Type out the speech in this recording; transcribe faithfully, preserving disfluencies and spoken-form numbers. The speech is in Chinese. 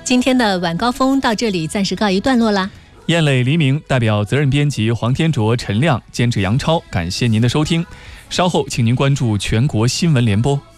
今天的晚高峰到这里暂时告一段落啦。 燕磊黎明代表责任编辑黄天卓、陈亮，监制杨超，感谢您的收听。稍后请您关注全国新闻联播。